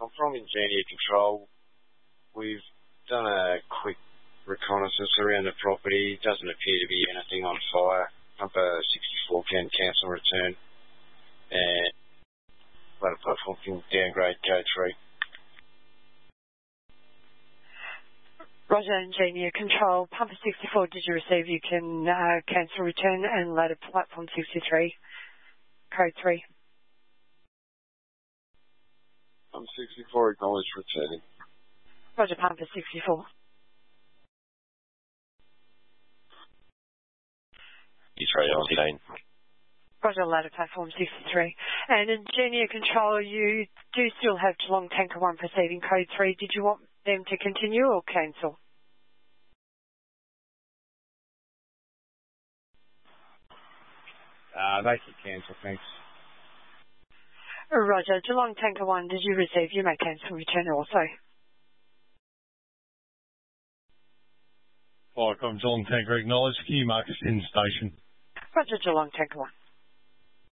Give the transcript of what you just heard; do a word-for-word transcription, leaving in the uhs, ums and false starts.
I'm from Ingenia Control. We've done a quick reconnaissance around the property. Doesn't appear to be anything on fire. Number sixty-four can cancel return. And ladder platform can downgrade code three. Roger, Ingenia Control. Pumper sixty-four, did you receive? You can uh, cancel return and ladder platform sixty-three, code three. Pumper sixty-four, acknowledged returning. Roger, Pumper sixty-four. sixty-three, Roger, ladder platform sixty-three. And Ingenia Control, you do still have Geelong Tanker one proceeding code three. Did you want them to continue or cancel? Uh, they should cancel, thanks. Roger, Geelong Tanker one, did you receive? You may cancel return also. Viacom Geelong Tanker acknowledged. Can you mark us in station? Roger, Geelong Tanker one.